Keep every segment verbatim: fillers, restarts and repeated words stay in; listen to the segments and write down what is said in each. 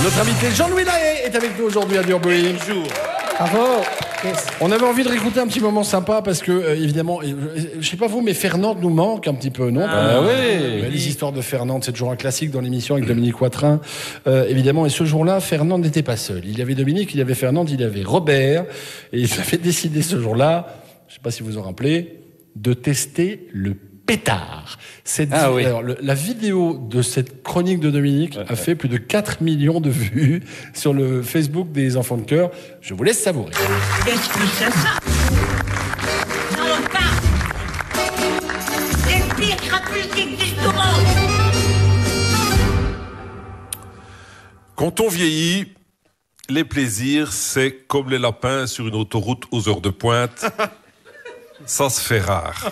Notre invité Jean-Louis Lahaye est avec nous aujourd'hui à Durbuy. Bonjour. Bravo. On avait envie de réécouter un petit moment sympa parce que, euh, évidemment, euh, je sais pas vous, mais Fernande nous manque un petit peu, non? Ah oui. Mais les histoires de Fernande, c'est toujours un classique dans l'émission avec Dominique Watrin, euh, évidemment. Et ce jour-là, Fernande n'était pas seul. Il y avait Dominique, il y avait Fernande, il y avait Robert. Et ils avaient décidé ce jour-là, je sais pas si vous vous en rappelez, de tester le pétard. Cette Ah vi- oui. Alors, le- la vidéo de cette chronique de Dominique a fait plus de quatre millions de vues sur le Facebook des Enfants de Cœur. Je vous laisse savourer. Qu'est-ce que c'est ça? Non, pas. C'est le pire crapule qui existe au monde. Quand on vieillit, les plaisirs, c'est comme les lapins sur une autoroute aux heures de pointe. Ça se fait rare.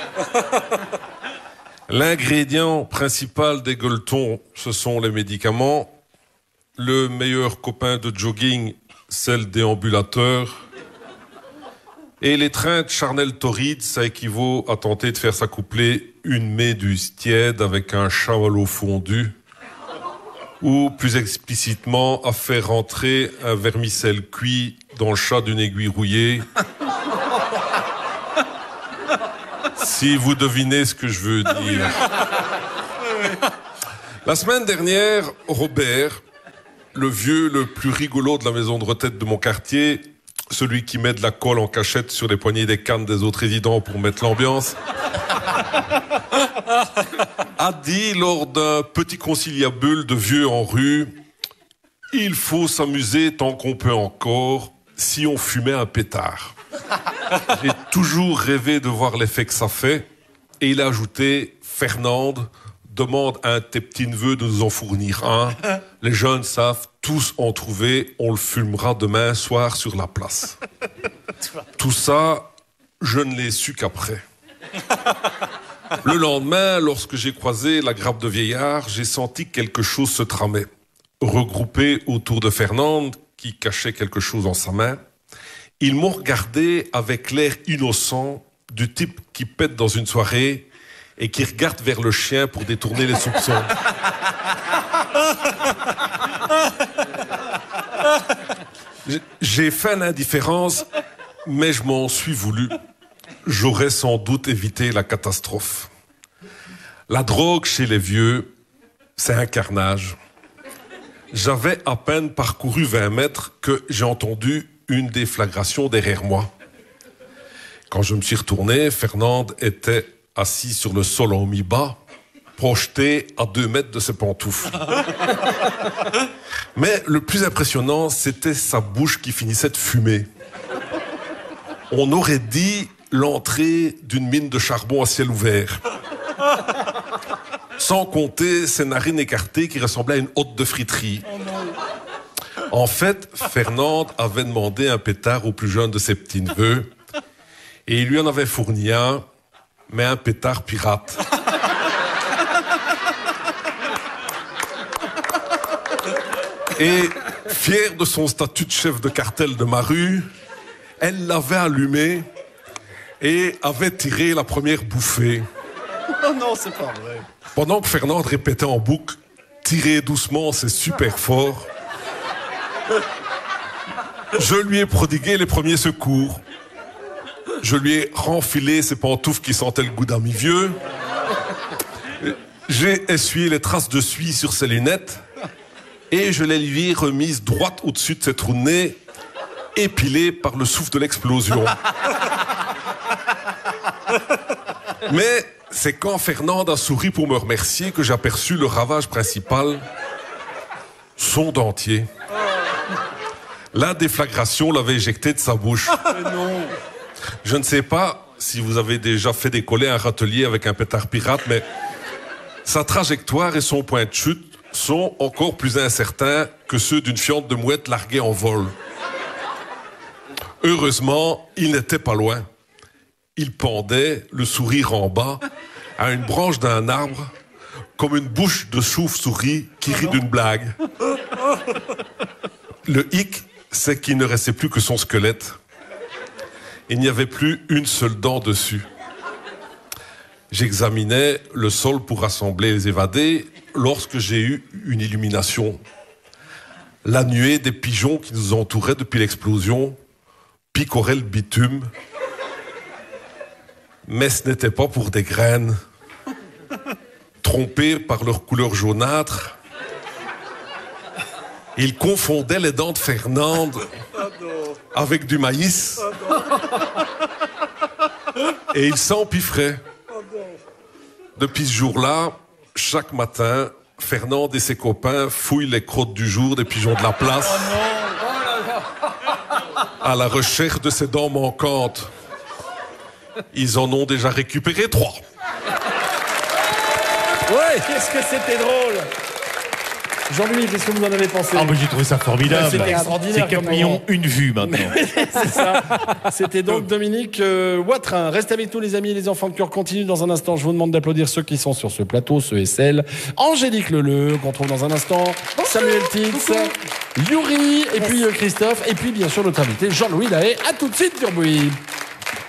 L'ingrédient principal des gueuletons, ce sont les médicaments. Le meilleur copain de jogging, c'est le déambulateur. Et les trintes charnel torride, ça équivaut à tenter de faire s'accoupler une méduse tiède avec un chamallow fondu. Ou, plus explicitement, à faire rentrer un vermicelle cuit dans le chat d'une aiguille rouillée. Si vous devinez ce que je veux dire. La semaine dernière, Robert, le vieux le plus rigolo de la maison de retraite de mon quartier, celui qui met de la colle en cachette sur les poignées des cannes des autres résidents pour mettre l'ambiance, a dit lors d'un petit conciliabule de vieux en rue, « Il faut s'amuser tant qu'on peut encore si on fumait un pétard. » J'ai toujours rêvé de voir l'effet que ça fait. Et il a ajouté, « Fernande, demande à un de tes petits-neveux de nous en fournir un. Les jeunes savent tous en trouver. On le fumera demain soir sur la place. » Tout ça, je ne l'ai su qu'après. Le lendemain, lorsque j'ai croisé la grappe de vieillard, j'ai senti que quelque chose se tramait. Regroupés autour de Fernande, qui cachait quelque chose en sa main, ils m'ont regardé avec l'air innocent du type qui pète dans une soirée et qui regarde vers le chien pour détourner les soupçons. J'ai fait l'indifférence, mais je m'en suis voulu. J'aurais sans doute évité la catastrophe. La drogue chez les vieux, c'est un carnage. J'avais à peine parcouru vingt mètres que j'ai entendu une déflagration derrière moi. Quand je me suis retourné, Fernande était assise sur le sol en mi-bas, projetée à deux mètres de ses pantoufles. Mais le plus impressionnant, c'était sa bouche qui finissait de fumer. On aurait dit l'entrée d'une mine de charbon à ciel ouvert. Sans compter ses narines écartées qui ressemblaient à une hotte de friterie. En fait, Fernande avait demandé un pétard au plus jeune de ses petits-neveux et il lui en avait fourni un, mais un pétard pirate. Et fière de son statut de chef de cartel de ma rue, elle l'avait allumé et avait tiré la première bouffée. Oh non, c'est pas vrai. Pendant que Fernande répétait en boucle « Tirez doucement, c'est super fort », je lui ai prodigué les premiers secours. Je lui ai renfilé ses pantoufles qui sentaient le goût d'un mi-vieux. J'ai essuyé les traces de suie sur ses lunettes et je les lui ai remises droite au-dessus de ses trous de nez, épilées par le souffle de l'explosion. Mais c'est quand Fernande a souri pour me remercier que j'ai aperçu le ravage principal, son dentier. La déflagration l'avait éjecté de sa bouche. Non. Je ne sais pas si vous avez déjà fait décoller un râtelier avec un pétard pirate, mais sa trajectoire et son point de chute sont encore plus incertains que ceux d'une fiente de mouette larguée en vol. Heureusement, il n'était pas loin. Il pendait, le sourire en bas, à une branche d'un arbre, comme une bouche de chauve-souris qui rit d'une blague. Le hic, c'est qu'il ne restait plus que son squelette. Il n'y avait plus une seule dent dessus. J'examinais le sol pour rassembler les évadés lorsque j'ai eu une illumination. La nuée des pigeons qui nous entouraient depuis l'explosion picoraient le bitume. Mais ce n'était pas pour des graines. Trompés par leur couleur jaunâtre, ils confondaient les dents de Fernande avec du maïs. Et ils s'empiffraient. Depuis ce jour-là, chaque matin, Fernande et ses copains fouillent les crottes du jour des pigeons de la place à la recherche de ces dents manquantes. Ils en ont déjà récupéré trois. Ouais, qu'est-ce que c'était drôle! Jean-Louis, qu'est-ce que vous en avez pensé? Ah, moi j'ai trouvé ça formidable. C'était extraordinaire. C'est quatre millions, une vue maintenant. C'est ça. C'était donc Dominique euh, Watrin. Restez avec nous, les amis et les enfants de cœur. Continue dans un instant. Je vous demande d'applaudir ceux qui sont sur ce plateau, ceux et celles. Angélique Leleu, qu'on trouve dans un instant. Bonjour. Samuel Titz, Yuri, et puis euh, Christophe, et puis bien sûr notre invité Jean-Louis Lahaye. À tout de suite sur Bouygues.